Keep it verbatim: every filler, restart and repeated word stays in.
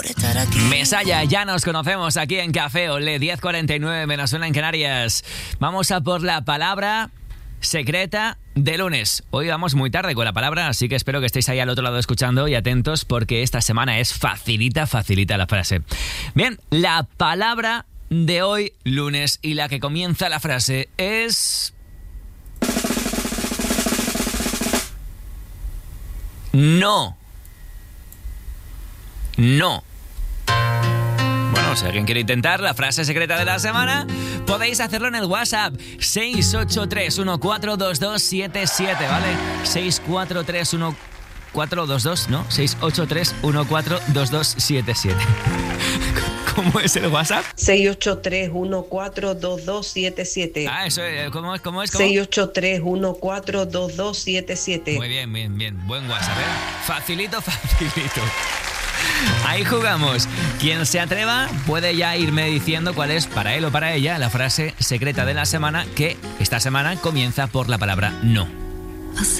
por estar aquí. Mesaya, ya nos conocemos aquí en Café Olé, diez cuarenta y nueve menos una en Canarias. Vamos a por la palabra secreta de lunes. Hoy vamos muy tarde con la palabra, así que espero que estéis ahí al otro lado escuchando y atentos porque esta semana es facilita, facilita la frase. Bien, la palabra de hoy, lunes, y la que comienza la frase es... No. No. Bueno, si alguien quiere intentar la frase secreta de la semana, podéis hacerlo en el WhatsApp seis ocho tres uno cuatro dos dos siete siete, ¿vale? seis cuatro tres uno cuatro dos dos, ¿no? seis ocho tres uno cuatro dos dos siete siete. ¿Cómo es el WhatsApp? seis ocho tres uno cuatro dos dos siete siete. Ah, eso es. ¿Cómo es? ¿Cómo es? ¿Cómo? seis ocho tres uno cuatro dos dos siete siete. Muy bien, bien, bien. Buen WhatsApp, ¿eh? Facilito, facilito. Ahí jugamos. Quien se atreva puede ya irme diciendo cuál es para él o para ella la frase secreta de la semana, que esta semana comienza por la palabra no. Hace